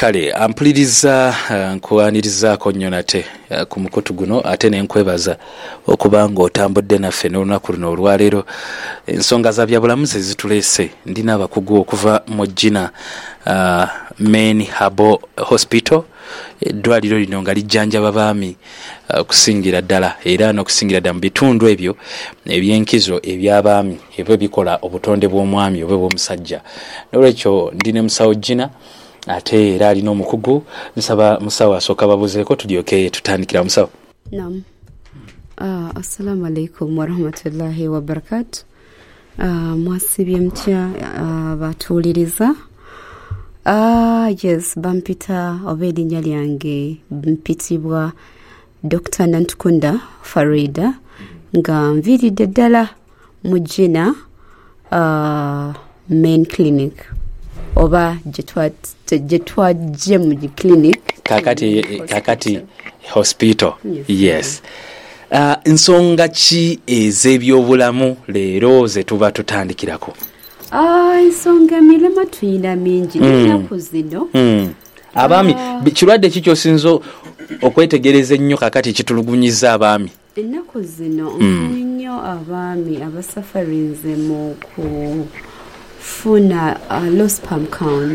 kale ampuliriza nkuwanirizaako nnyo nate ku mukutu guno ate nenkwebaza okuba ng'otambudde naffe n'olunaku luno olwaleero. Ensonga za byabulamu ze zituleese. Ndina abakugu okuva mu Gina Main Habo Hospital, eddwaliro lino nga lijjanjaba baami okusingira ddala era n'okusingira ddala mu bitundu ebyo ebyenkizo eby'abaami ebyo bikola obutonde bw'omwami oba bw'omusajja. N'olwekyo ndi ne musawo Gina ate era alina omukugu. Nsaba musawo asooka babuzeeko tulyoke tutandikira musawo. Naam. Assalamu alaikum warahmatullahi wabarakatuh. Mwasibye mtya batuuliriza. Yes, bampita obedi lyange mpitibwa Dr. Nantukunda Farida nga nviridde ddala mu Gina Main Clinic oba jetwajje mu clinic kakati hospital. Yes. Nsonga ki ez'ebyobulamu leero ze tuba tutandikirako? Ensonga mirema tuyina mingi n'ennaku zino. Abaami kirwadde ki ky'osinza okwetegereza ennyo kakati kitulugunyiza abaami? Ennaku zino nnyo abaami abasafarinze mu kufuna low sperm count.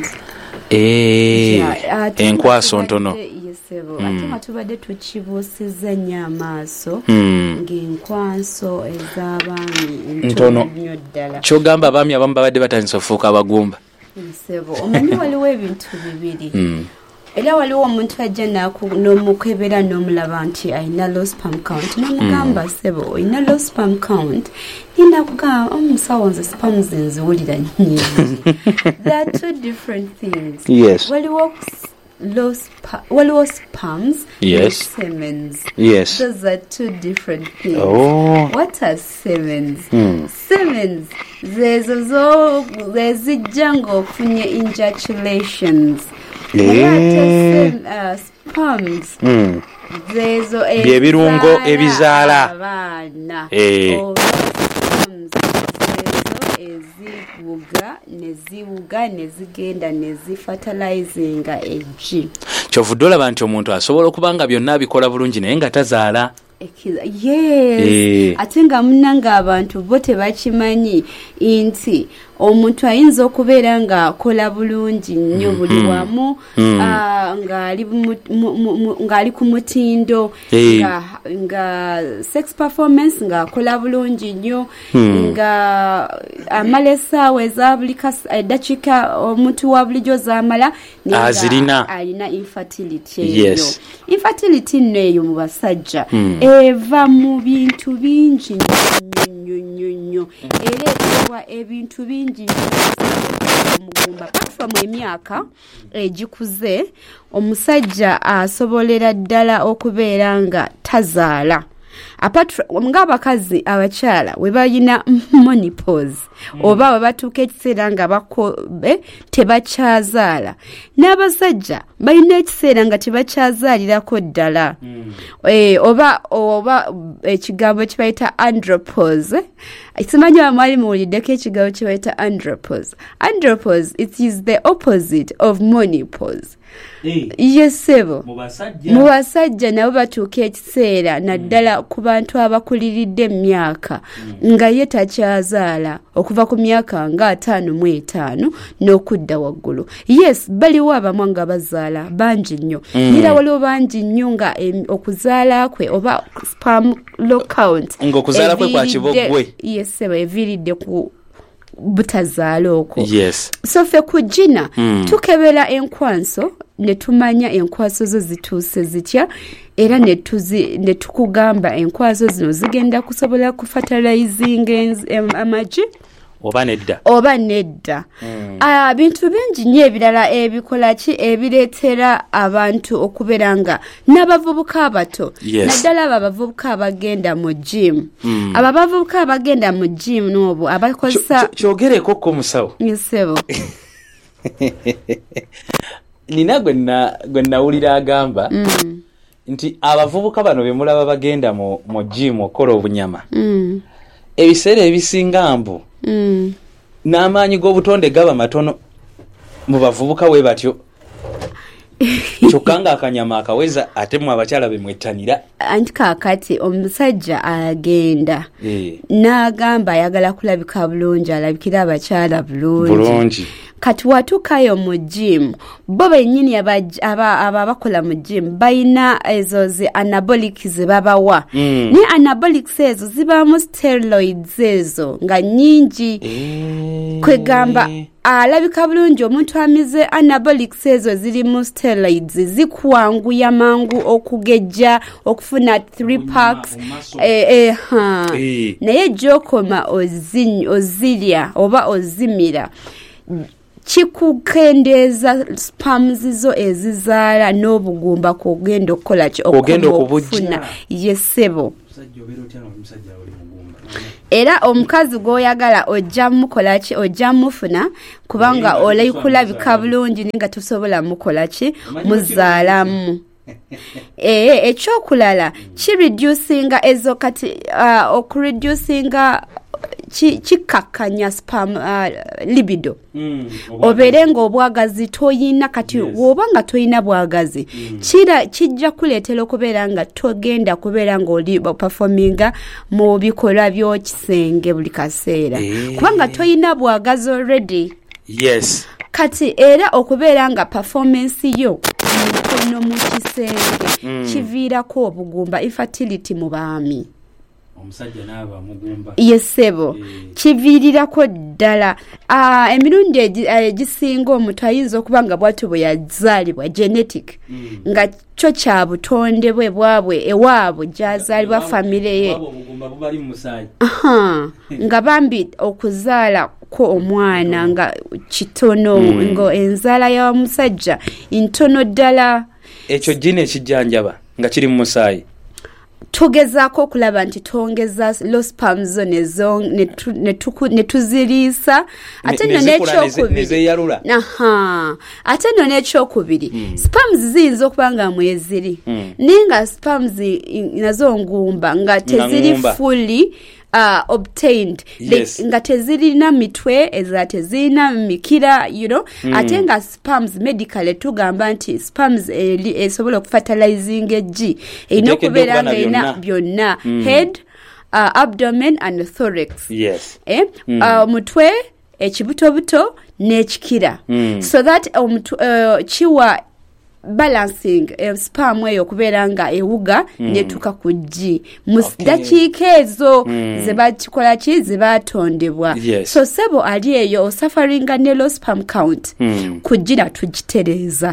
Enkwaso ntono. Ate nga tubadde tukibuusiza nnyo amaaso ng'enkwaso ez'abaami ntono nnyo ddala. Ky'ogamba abaami abamu babadde batandise okufuuka abagumba. Omanyi waliwo ebintu bibiri. Era waliwo omuntu ajja n'omukebera n'omulaba nti alina low sperm count n'omugamba sebo olina low sperm count. Nina kugamba omusawo nze sperm zinziwulira nyingi. There are two different things. Yes. Waliwo sperms, yes, and semens. Yes. Those are two different things. Oh. What are semens? Semens, zezijja ng'ofunye ejaculations. Sperms. Zezo byebirungo ebizaala abaana. Eziwuga nezigenda nezifertilizinga eggi. Kyovudde olaba nti omuntu asobola okuba nga byonna abikola bulungi naye nga tazaala. Yes. Ate nga munanga abantu bo tebakimanyi nti omuntu ayinza okubeera nga akola bulungi nnyo buli wamu ng'ali ku mutindo nga sex performance ng'akola bulungi nnyo nga amala essaawa eza buli eddakiika omuntu wa bulijjo z'amala azirina alina infertility eyo. Infertility nno eyo mu basajja eva mu bintu bingi nnyo era etebwa ebintu bingi omugumba. Apart from emyaka egikuze omusajja asobolera ddala okubeera nga tazaala. Ng'abakazi abakyala we balina menopause oba we batuuka ekiseera nga tebakyazaala, n'abasajja balina ekiseera nga tebakyazaalirako ddala oba ekigambo kibayita andropause. Simanyi mwali muwuliddeko ekigambo kibayita andropause. Andropause, it is the opposite of menopause. Yes, sebo. Mu basajja nabo batuuka ekiseera naddala ku bantu abakuliridde emyaka nga ye takyazaala okuva ku myaka nga 55 n'okudda waggulu. Yes, baliwo abamu nga bazaala bangi nnyo. Era waliwo bangi nnyo nga okuzaala kwe oba sperm low count ng'okuzaala kwe kwa kiboggwe. Yes, sebo eviiridde ku butazaala okwo. Yes. So ffe ku Gina tukebera enkwanso ne tumanya enkwaso zo zituuse zitya era ne tukugamba enkwaso zino zigenda kusobola kufertilizinga amagi oba nedda. Bintu bingi nnyo ebirala ebikola ki ebireetera abantu okubeera nga n'abavubuka abato. Naddala abo abavubuka abagenda mu gym. Abo abavubuka abagenda mu gym n'obwo abakozesa kyogereko ko musawo. Yesebo. Nina gwe nawulira agamba nti abavubuka bano be mulaba bagenda mu gym okola obunyama. Ebiseera ebisinga mbu n'amaanyi g'obutonde gaba matono mu bavubuka we batyo. kyokka akanyama akaweza ate mu abakyala bemwettanira. Anti kaakati omusajja agenda n'agamba ayagala kulabika bulungi, alabikira abakyala bulungi. Kati watuukayo mu gym, bo bennyini abakola mu gym balina ezo zi anabolic ze babawa. Naye anabolics ezo zibaamu steroids ezo nga nnyingi. Kwegamba alabika bulungi omuntu amize anabolics ezo zirimu steroids zikuwanguya mangu okugejja okufuna 3 packs. Naye gy'okoma ozirya oba ozimira kikukendeeza spams zo ezizaala n'obugumba kugenda okukola ki okufuna yesebo. Era omukazi gw'oyagala ojja mukola ki, ojja mufuna kubanga olaikulabika bulungi nga tosobola mukola ki, muzaalamu. Ekyokulala kireducinga ezo kati okureducinga kikakanya spam libido. Obeere ng'obwagazi toyina kati woba nga toyina bwagazi kijja kuleetera okubeera nga togenda kubeera ng'oli performinga mu bikolwa by'okisenge buli kaseera kubanga toyina bwagazi already. Yes. Kati era okubeera nga performance yo mukono mu kisenge kiviirako obugumba infertility mu baami. Omusajja n'aba mugumba. Yesebo. Kiviirirako ddala. Emirundi egisinga omuntu ayinza okuba nga bw'atu bwe yazaalibwa genetic. Nga kyo kya butonde bwe bwabwe ewaabwe gy'azaalibwa famire ye. Nga bambi okuzaala ko omwana nga kitono ngo enzaala ya musajja ntono ddala. Ekyo jine ekijjanjaba nga kiri mu musaayi. Tugezaako okulaba nti twongeza low spams zo ne tuziriisa ate nno n'ekyokubiri. Ate nno n'ekyokubiri spams ziyinza okuba nga mweziri naye nga spams nazo ngumba nga teziri fully obtained. Yes. Nga tezirina mitwe eza tezirina mikira ate nga spams medically tugamba nti spams esobola okufertilizing eggi erina okubeera nga erina byonna head, abdomen and thorax. Yes. Mutwe, ekibutobuto n'ekikira so that kiwa balancing spam eyo okubeera nga ewuga netuka ku G mu dakiika ezo zebakikola ki zebatondebwa. So sebo ali eyo osafaringa ne low spam count kugira tugitereza.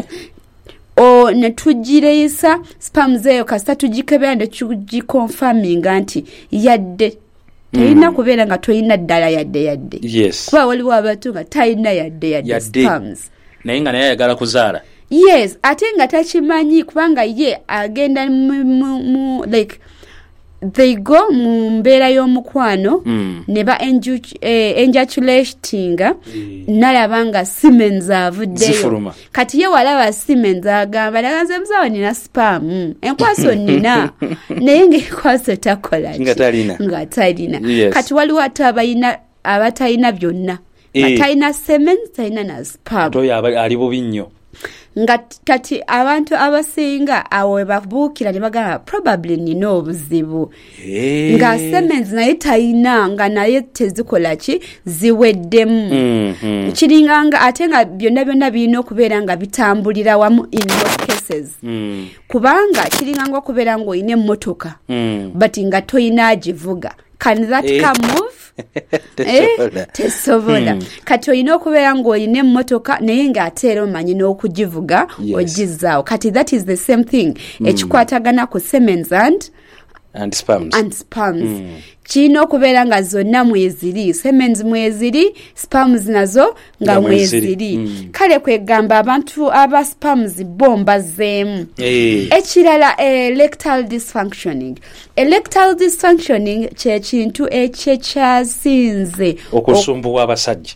Netugireisa spams eyo kasita tugikebera netugiconfirminga nti yadde tayina kubeera nga toyina ddala yadde. Kuba waliwo abantu nga tayina yadde spams naye nga naye ayagala kuzaala. Yes, ate nga takimanyi kubanga ye agenda mu like they go mu mbeera y'omukwano ne ba ejaculatinga nalaba nga Siemens avuddeyo. Kati ye walaba Siemens agamba naganze muzawo nina spam enkwaso nina naye ng'enkwaso takola nga talina. Kati waliwo ate abatalina byonna talina Siemens talina na spam. Ali bubi nnyo. Nga kati abantu abasinga awo babuukira ne bagamba probably nina obuzibu nga Siemens naye talina nga naye tezikola ki ziweddemu kiringanga ate nga byonna birina okubeera nga bitambulira wamu in most cases kubanga kiringanga okubeera nga oyina emmotoka but nga toyina agivuga. Can that come move? Tesobola. Kati oyina okubeera ng'olina emmotoka naye ng'ate era omanyi n'okugivuga ogizaawo. Kati that is the same thing ekikwatagana ku Siemens and spams. Kirina okubeera nga zonna mweziri. Siemens mweziri, spams nazo nga mweziri. Kale kwegamba abantu aba spams bomba zeemu. Ekirala erectile dysfunctioning. Erectile dysfunctioning kye kintu ekyekyasinze okusumbuwa abasajja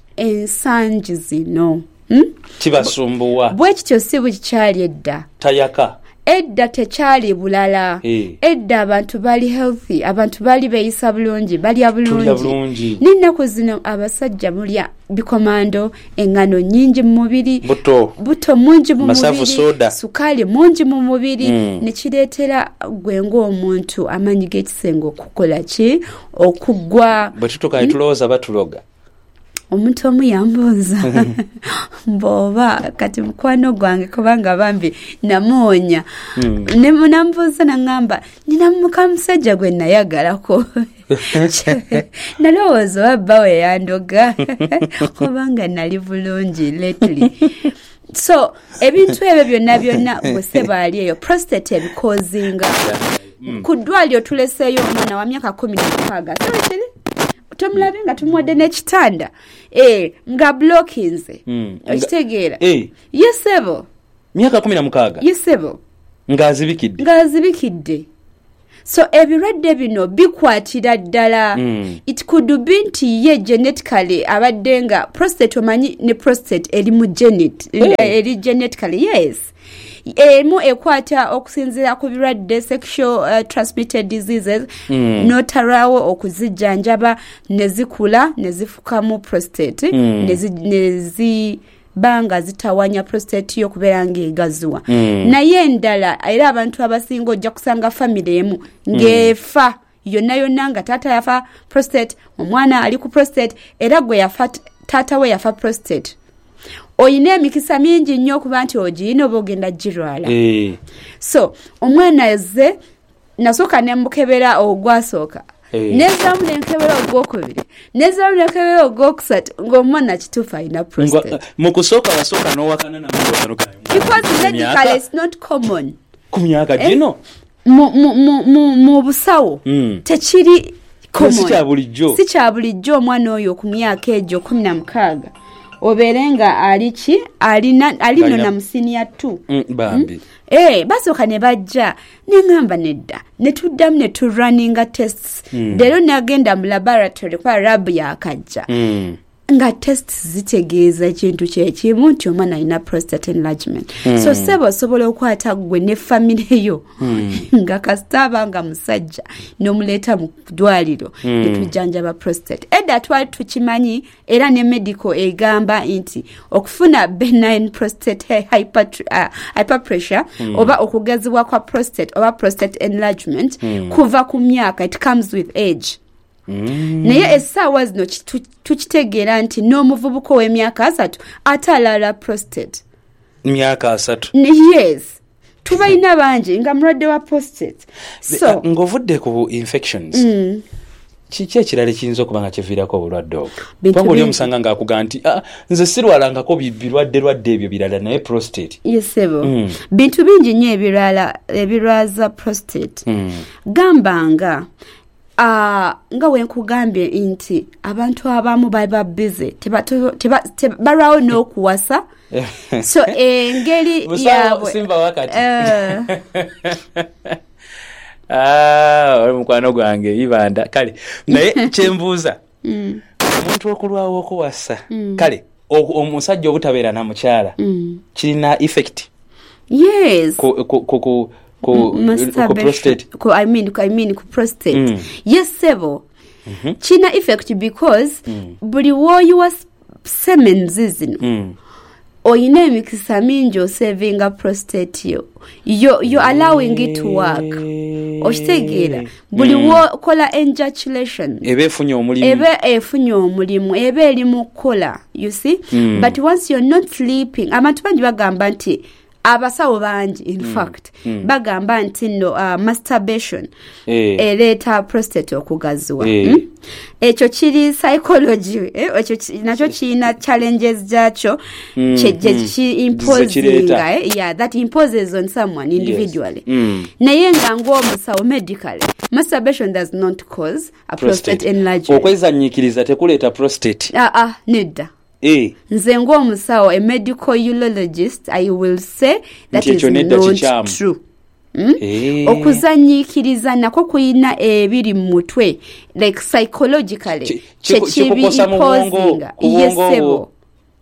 ensangi zino. Kibasumbuwa. Bwe kityo si bukyali edda. Tayaka. edda tekyali bulala edda abantu bali healthy abantu bali beeyisa bulungi balya bulungi n'ennaku zino abasajja mulya bikomando engano nyingi mu mubiri buto mungi mu mubiri sukaali mungi mu mubiri nekireetera gwe ng'omuntu amaanyi g'ekisenga okukola ki okuggwa bwe tutukaye tulowooza batuloga omuntu omu yambuuza mboba kati mukwano gwange kubanga bambi namwonya ne munambuuza nangamba nina mukamusajja gwe nayagalako nalowooza wabba we yandoga kubanga nali bulungi lately so ebintu ebyo byonna bwese baali eyo prostate ebikozinga ku ddwaliro tuleseeyo omwana wa myaka 16 so tumulabe nga tumuwadde n'ekitanda nga blockinze okitegeera yesebo myaka 16 yesebo ng'azibikidde so ebirwadde bino bikwatira ddala it could be nti ye genetically abadde nga prostate omanyi ne prostate eri mu eri genetically yes emu ekwata okusinziira ku birwadde sexual transmitted diseases notaraawo okuzijjanjaba ne zikula ne zifukamu prostate banga zitawanya prostate yo kubeera ng'egaziwa naye endala era abantu abasinga ojja kusanga family emu ng'efa yonna nga taata yafa prostate omwana ali ku prostate era gwe yafa taata we yafa prostate oyina emikisa mingi nnyo okuba nti ogiyina oba ogenda girwala so omwana yazze nasooka nemukebera ogwasooka nezaamu nenkebera ogwokubiri nezaamu nenkebera ogwokusatu ng'omwana kituufu alina prostate mu kusooka wasooka n'owakana because medically it's not common ku myaka gino mu busawo tekiri common si kya bulijjo omwana oyo ku myaka egyo 16 obeere nga alino na musinia 2 bambi basooka ne bajja neŋŋamba nedda ne tuddamu ne turunninga tests leero nagenda mu laboratory kwa lab yakajja nga tests zitegeeza ekintu kyekimu nti omwana alina prostate enlargement so sebo osobola okwata gwe ne famire yo nga kasitaba nga musajja n'omuleeta mu ddwaliro netujjanjaba prostate edda twali tukimanyi era ne medical egamba nti okufuna benign prostate hyperpressure oba okugazibwa kwa prostate oba prostate enlargement kuva ku myaka it comes with age naye essaawa zino tukitegeera nti n'omuvubuka ow'emyaka 3 atalala prostate myaka 3 yes tubalina bangi nga mulwadde wa prostate so ng'ovudde ku infections kiki ekirala ekiyinza okuba nga kiviirako obulwadde obwo kubanga oli omusanga ng'akugamba nti nze sirwalangako birwadde ebyo birala naye prostate yesebo bintu bingi nnyo ebirwaza prostate gambanga nga wenkugambye nti abantu abamu baba busy balwawo n'okuwasa so engeri yaabwe simba wakati oli mukwano gwange ibanda kale naye kyembuuza omuntu okulwawo okuwasa kale omusajja obutabeera na mukyala kirina effect yes ku prostate I mean ku prostate yes sebo kina effect because buli woyiwa semen zino oyina emikisa mingi osavinga prostate yo you're allowing it to work okitegeera buli wokola ejaculation ebe efunye omulimu ebe eri mu kukola you see but once you're not sleeping abantu bangi bagamba nti abasawo bangi in fact bagamba nti no masturbation ereeta prostate okugaziwa ekyo kiri psychology ekyo nakyo kirina challenges jakyo imposing that imposes on someone individually naye nga ng'omusawo medically masturbation does not cause a prostate enlargement okwezanyiikiriza tekuleeta prostate nedda nze ng'omusawo a medical urologist I will say that is not true okuzanyiikiriza nako kuyina ebiri mu mutwe like psychologically kyekibi imposing yesebo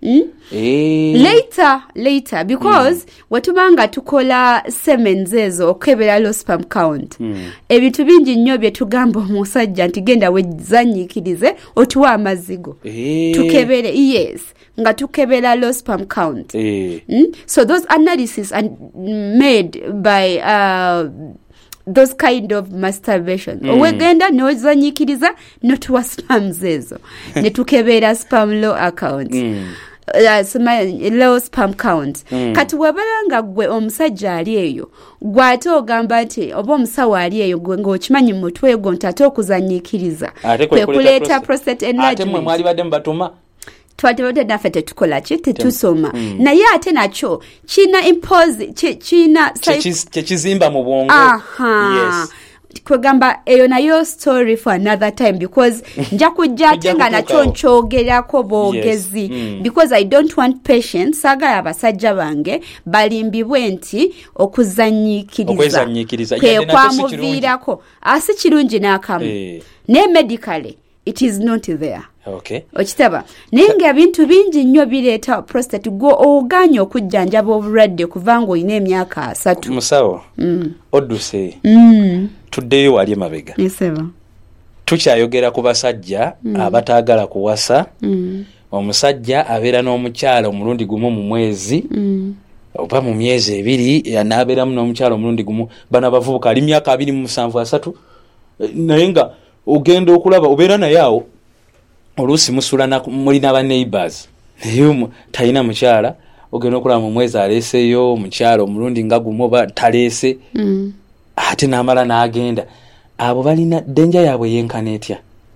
later because wetubanga tukola semens ezo okebera low sperm count ebintu bingi nnyo bye tugamba omusajja nti genda wezanyikirize otuwa amazigo tukebere yes nga tukebera low sperm count so those analyses are made by those kind of masturbation owegenda nozanyikiriza notuwa sperms ezo netukebera sperm low account low sperm count kati webalanga gwe omusajja ali eyo gwate ogamba nti oba omusawo ali eyo gwe ng'okimanyi mutwe gwo ntate okuzanyikiriza kwe kuleeta prostate enlargement ate mwe mwali badde mubatuma twatebodde naffe tetukola ki tetusoma naye ate nakyo kina impose kina kyekizimba mu bwongo yes kwegamba eyo nayo story for another time because nja kujja ate nga nakyo nkyogerako boogezi because I don't want patients saagala abasajja bange balimbibwe nti okuzanyikiriza kwe kwamuviirako si kirungi n'akamu ne medically it is not there. Okay. Okitaba naye ng'ebintu bingi nnyo bireeta prostate gwo oganye okujjanjaba obulwadde kuva ng'olina emyaka 3 musawo odduse tuddeyo wali emabega tukyayogera ku basajja abataagala kuwasa omusajja abeera n'omukyala omulundi gumu mu mwezi oba mu myezi 2 n'abeeramu n'omukyala omulundi gumu bano abavubuka ali myaka 27 naye nga ogenda okulaba obeera naye awo oluusi musula mulina ba neighbors naye talina mukyala ogenda okulaba mu mwezi aleeseyo mukyala omulundi nga gumu oba taleese ate n'amala n'agenda abo balina denja yaabwe yenkana etya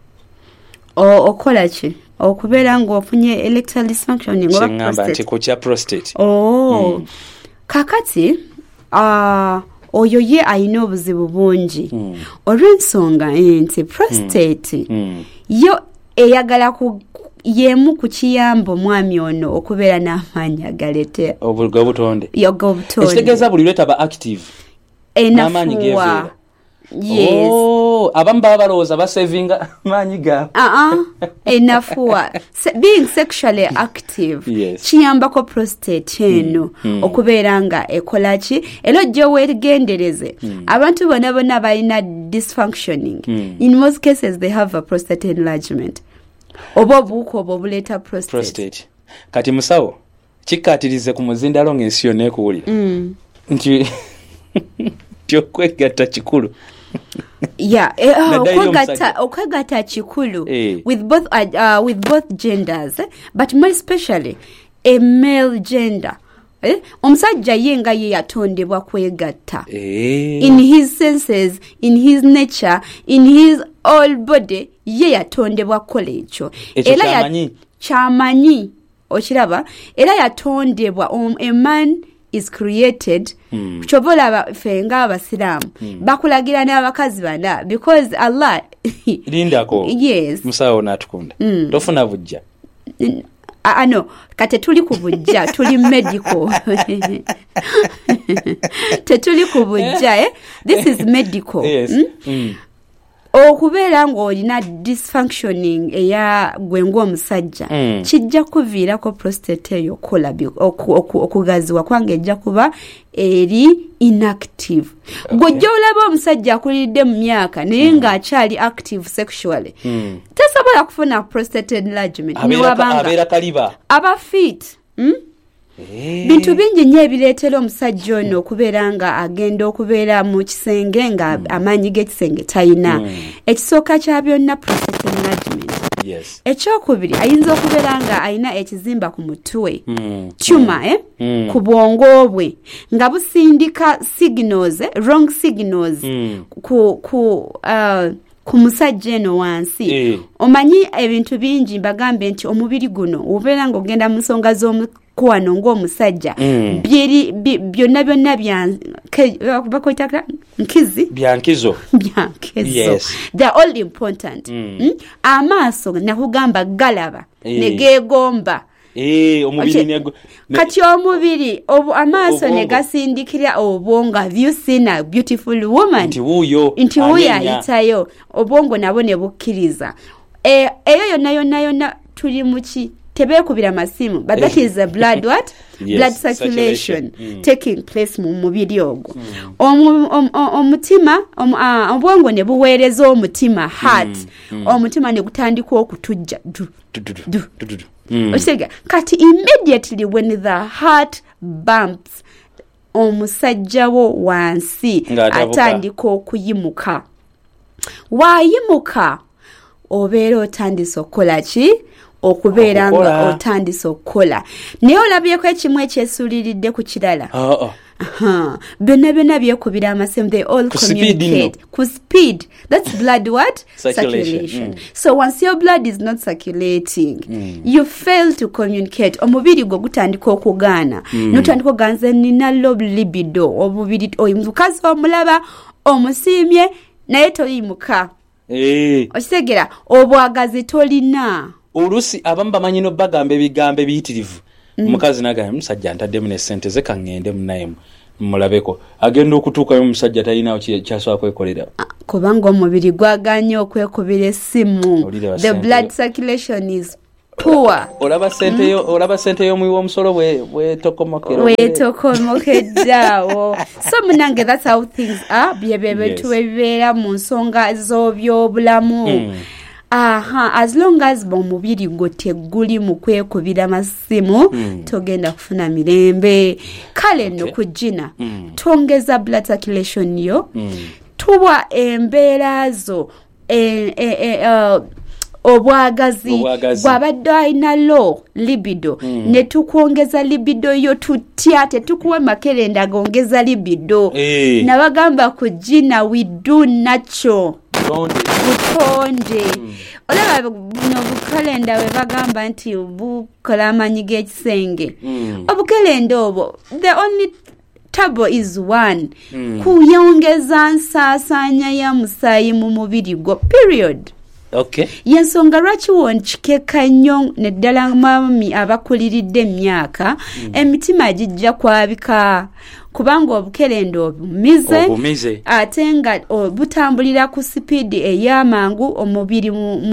okola ki okubeera ng'ofunye erectile dysfunctioning oba prostate nti ku kya prostate kakati oyo ye alina obuzibu bungi olw'ensonga nti prostate yo eyagala yemu ku kiyamba omwami ono okubeera n'amaanyi agaleeta obutonde ekitegeeza buli lweta ba active n'amaanyi geeveera yes abamu baba balowooza basevinga maanyi gaabwe enafuwa being sexually active kiyambako prostate eno okubeera nga ekola ki era ojja weegendereze abantu bonna balina dysfunctioning in most cases they have a prostate enlargement oba obuuka oba obuleeta prostate kati musawo kikkaatirize ku muzindalo ng'ensi yonna ekuwulira nti okwegatta kikulu okwegatta kikulu with both genders but more especially a male gender omusajja ye nga ye yatondebwa kwegatta in his senses in his nature in his whole body ye yatondebwa kukola ekyo era kyamanyi okiraba era yatondebwa a man is created chobola fe nga abasiraamu bakulagira n'abakazi bana because Allah lindako yes musawo natukunda tofuna bujja no kate tuli kubujja tuli medical tetuli kubujja this is medical yes. okubeera ng'olina dysfunctioning eya gwengo omusajja kijja kuviirako prostate eyo kola okugaziwa kwange ejja kuba eri inactive gojja olaba omusajja akulidde mu myaka naye ng'akyali active sexually tasobola kufuna prostate enlargement abeera kaliba aba fit bintu bingi nnyo ebireetera omusajja ono okubeera nga agenda okubeera mu kisenge nga amaanyi g'ekisenge talina ekisooka kya byonna prostate enlargement ekyokubiri ayinza okubeera nga alina ekizimba ku mutwe tuma ku bwongo bwe nga busindika signals wrong signals ku musajja eno wansi omanyi ebintu bingi mbagambe nti omubiri guno obeera ng'ogenda mu nsonga z'omukwano ng'omusajja byonna bakoyita byankizo they are all important amaaso nakugamba galaba ne geegomba kati omubiri amaaso ne gasindikira obwongo have you seen a beautiful woman nti wuuyo ayitayo obwongo nabo ne bukkiriza eyo yonna tuli muki tebekubira masimu but that is a blood what Yes, blood circulation taking place mu mubiri ogwo omutima obwongo ne buweereza omutima heart omutima ne gutandika okutujja osega kati immediately when the heart bumps omusajjawo wansi atandika okuyimuka waayimuka obeera otandise okukola ki okubeera nga otandise okukola naye olabyeko ekimu ekyesuuliridde ku kirala byonna byekubira amasimu they all communicate ku speed that's blood what circulation. So once your blood is not circulating you fail to communicate omubiri gwo gutandika okugaana notandika oganze nina low libido omubiri omukazi omulaba omusiimye naye toyimuka okitegera obwagazi tolina olusi abamu bamanyi no bagamba ebigambo ebiyitirivu omukazi nagamba musajja ntaddemu ne ssente ze kaŋŋende munayemu mulabeko agenda okutuukayo omusajja talinawo kyasobola kwekolera kubanga omubiri gwaganye okwekubira essimu the blood circulation is poor. Olaba sente yo muiwo musolo wetokomokeddawo so munange that's how things are byebebe tubeera mu nsonga z'obyobulamu as long as omubiri gwo teguli mu kwekubira masimu togenda kufuna mirembe kale no kujina tongeza blood circulation yo tuwa embeera zo obwagazi bwabadde alina low libido ne tukwongeza libido yo tutya tetukuwa makerenda agongeza libido nabagamba kujina we do natural butonde olaba buno bukalenda we bagamba nti bukola amanyi g'ekisenge obukalenda obwo the only table is one kuyongeza nsaasanya ya musaayi mu mubiri gwo period. Okay. Yensonga lwaki wonchikeka nnyo neddala mami abakuliridde emyaka emitima gijja kwabika kubanga obukerenda obumize ate nga butambulira ku sipiidi ey'amangu omubiri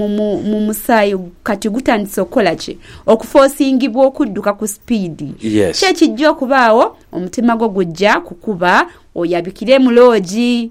mu musaayi kati gutandise okukola ki okufoosingibwa okudduka ku sipiidi kyekijja okubaawo omutima gwo gujja kukuba oyabikire mu loogi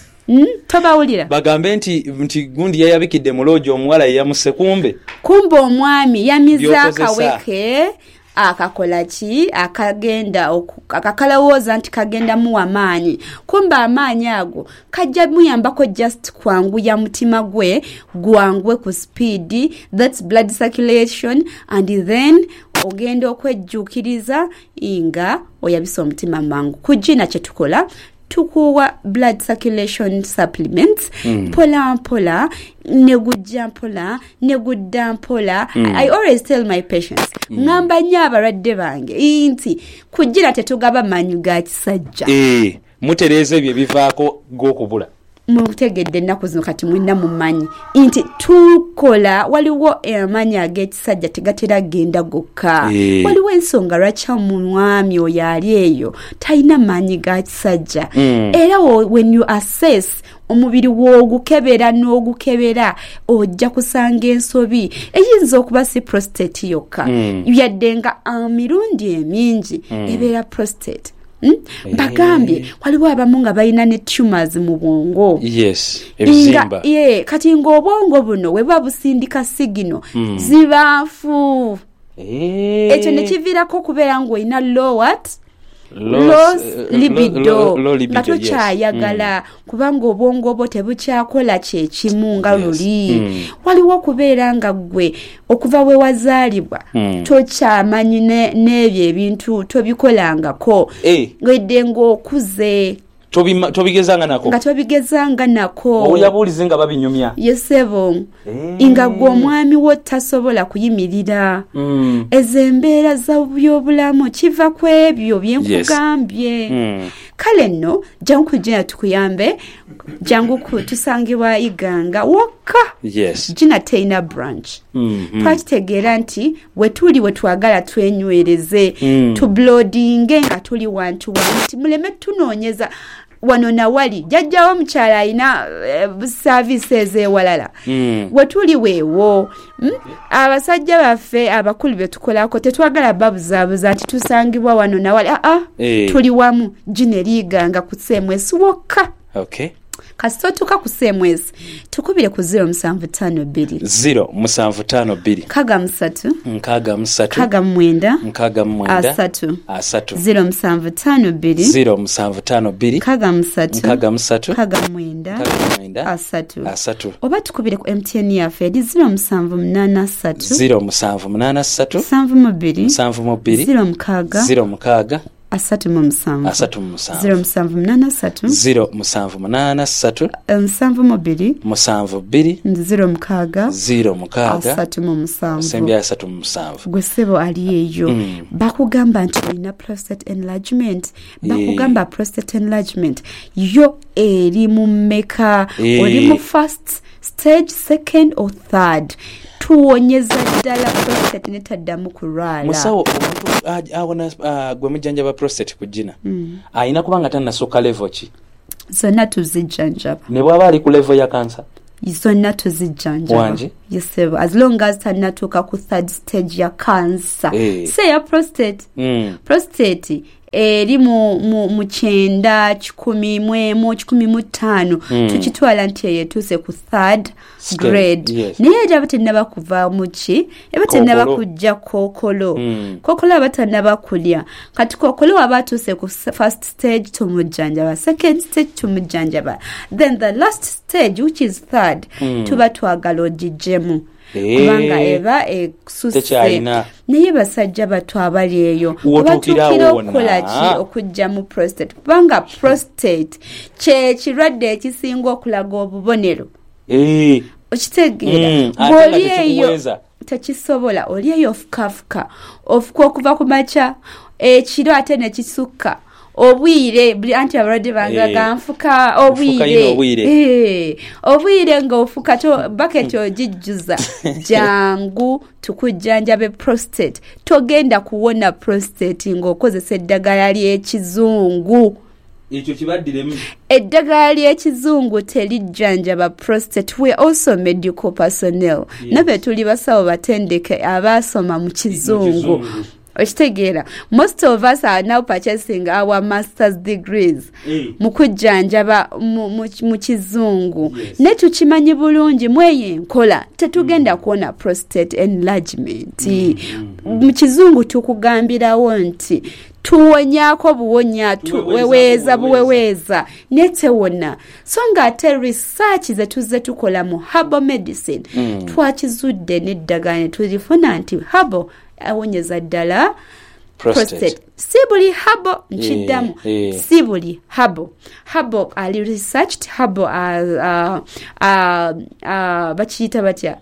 tobawulira bagambe nti gundi yayabikidde mu loogi omuwala yamusekumbe kumbe omwami yamiza akaweke akakola ki akagenda akakalowooza nti kagenda muwa amaanyi kumbe amaanyi ago kajja muyambako just kwanguya mutima gwe gwangwe ku speed that's blood circulation and then ogenda okwejjuukiriza nga oyabisa omutima mangu kujina kyetukola tukuwa blood circulation supplements pola mpola negujja mpola negudda mpola I always tell my patients ngamba nnyo abalwadde bange nti kugira tetugaba manyu ga kisajja mutereeza ebyo bivaako g'okubula mutegedde ennaku zino kati mwina mumanyi nti tukola waliwo amanyi ag'ekisajja tegatera genda gokka waliwo ensonga lwaki omwami oyo ali eyo talina maanyi ga kisajja era when you assess omubiri w'ogukebera n'ogukebera ojja kusanga ensobi eyinza okuba si prostate yokka yadde nga mirundi emingi ebeera prostate bagambye waliwo abamu nga balina ne tumors mu bwongo ebizimba kati ng'obwongo buno we buba busindika sigino zibaafu ekyo ne kiviirako okubeera ng'olina low libido nga tokyayagala kubanga obwongo bwo tebukyakola kyekimu nga luli waliwo okubeera nga gwe okuva we wazaalibwa tokyamanyi n'ebyo ebintu tobikolangako ng'edde ng'okuze tobigezanga nako oyabuulize nga babinyumya yesebo nga gwe omwami wo tasobola kuyimirira ezo embeera z'ebyobulamu kiva ku ebyo byenkugambye kale nno jangu kujina tukuyambe jangu tusangibwa iganga wokka gina teina branch twakitegeera nti wetuli wetwagala twenywereze tublodinge nga tuli wantu wanti muleme tunoonyeza wano nawali jajjawo mukyala alina services ewalala wetuli weewo abasajja baffe abakulu betukolako tetwagala babuzaabuza nti tusangibwa wano nawali tuli wamu gineriiganga ku CMS wokka kasitotuka ku CMS tukubire ku 0752 kaga musatu kaga mwenda 0752 kaga musatu kaga mwenda asatu oba tukubire ku MTN yaffe edi 0787 asatu mu musanvu 0787 gwe ssebo ali eyo bakugamba nti olina prostate enlargement bakugamba prostate enlargement yo eri mu mmeka oli mu first stage, second or third. Tuonyeza ddala prostate netaddamu kulwala. Musawo omuntu awona gwe mujjanjaba prostate kujina. Ayina kubanga tannasooka level ki? Zonna tuzijjanjaba. Ne bw'aba ali ku level ya cancer? Zonna tuzijjanjaba. Wanji? Yes, sir. As long as tannatuuka ku third stage ya cancer. Say ya prostate. Prostate eri mu kyenda 10 tukitwala nti yetuuse ku third grade naye aba tennaba kuva muki eba tennaba kujja kookolo aba tennaba kulya kati kookolo aba atuuse ku first stage tumujjanjaba, second stage tumujjanjaba, then the last stage which is third tuba twagala ogijjemu kubanga eba eksusse naye basajja bato abali eyo batuukira okukola ki okujja mu prostate kubanga prostate kye kirwadde ekisinga okulaga obubonero okitegeera bw'oli eyo tekisobola oli eyo ofukafuka ofuka okuva ku makya ekiro ate nekisukka obwire anti abalwadde bangaga nfuka obwire ng'ofuka to bucket ogijjuza jangu tukujjanjabe prostate togenda kuwona prostate ng'okozesa eddagala ly'ekizungu ekyo kibaddiremu eddagala ly'ekizungu telijjanjaba prostate. We also medical personnel nabe tuli basawo batendeke abaasoma mu kizungu. Okitegeera most of us are now purchasing our master's degrees mu kujjanjaba mu kizungu ne tukimanyi bulungi mweyo enkola tetugenda kuona prostate enlargement mu kizungu tukugambirawo nti tuwonyako buwonya buweweeza netewona so nga ate research zetuze tukola mu herbal medicine twakizudde n'eddagala ne tulifuna nti herbal awonyeza ddala prostate. Si buli habo nchiddamu si buli habo ali researched habo bakiyita batya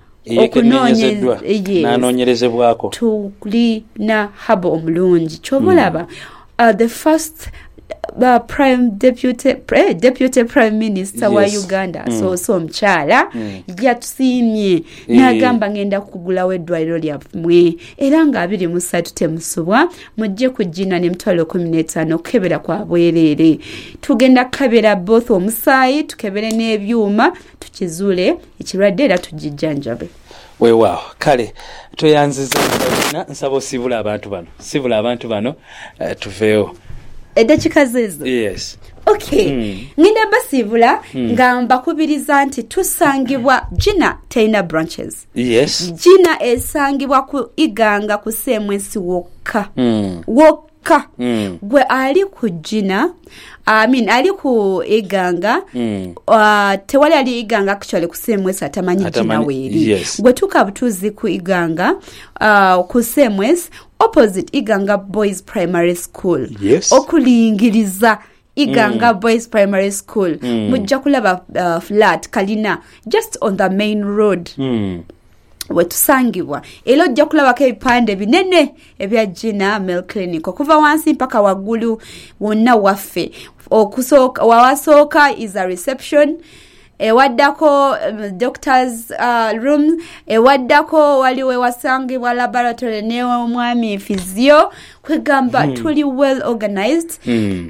okunoonyerezebwako tulina habo omulungi kyobalaba the first deputy prime minister wa Uganda so omukyala yatusiimye n'agamba ngenda kugulawo eddwaliro lyammwe era nga 23 temusubwa mujje kujjina n'emitwalo 15 okukebera kwa bwereere tugenda kukebera both omusaayi tukebere n'ebyuma tukizuule ekirwadde era tugijjanjabe. Weewaawo kale toyanziza nsaba osibula abantu bano tuveewo edakika zezo. Yes. Okay. Ngenda basibula nga mbakubiriza nti tusangibwa Gina Taina branches. Yes. Gina esangibwa ku iganga ku CMS wokka. Wokka. Gwe ali ku Gina ali ku iganga tewali ali iganga actually ku CMS atamanyi Gina weeri. Yes. Gwe tukabutuzi ku iganga ku CMS opposite Iganga Boys Primary School. Yes. Okulingiriza Iganga Boys Primary School. Mujja kulaba flat kalina just on the main road. Wetusangibwa elo ojja kulabako ebipande binene ebya Gina Male Clinic okuva wansi mpaka waggulu wonna waffe okusooka wawasooka is a reception ewaddako doctors room ewaddako waliwe wasangibwa laboratory ne omwami physio kwegamba tuli well organized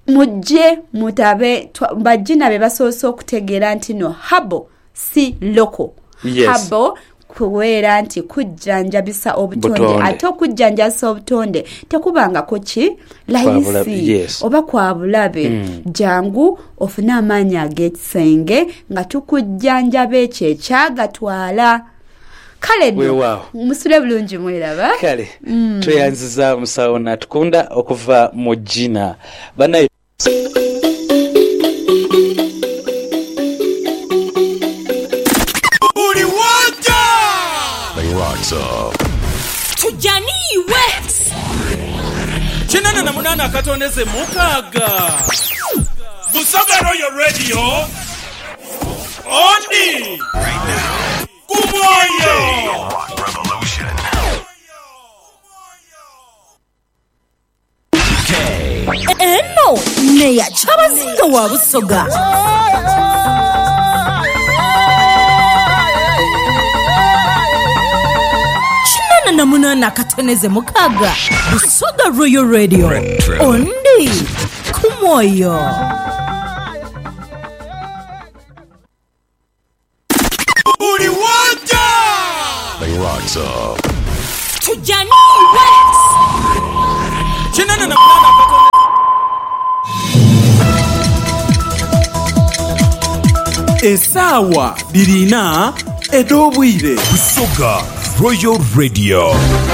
mujje mutabe bajina be basoose okutegeera nti no habo si loko. Yes. Habo kuweera nti kujjanjabisa obutonde ate okujjanjabisa obutonde tekubangako ki layisi yes. oba kwa bulabe jangu ofuna amaanyi ag'ekisenge nga tukujjanjaba ekyo ekyagatwala. Kale musule bulungi mweraba kale tweyanziza musawo Natukunda okuva mu Gina banaye Tujani Wax Chinana na munana katondeze mukaga Busoga Royal Radio Ondi right now Kumoyo Rock Revolution Eno neya chabazinga wa Busoga na munana katoneze mukaga Busoga Royal Radio Ondi Kumoyo Uri wanja They rocks up Tujani Wax Chinana na munana katoneze Esawa birina edobwire Busoga Royal Radio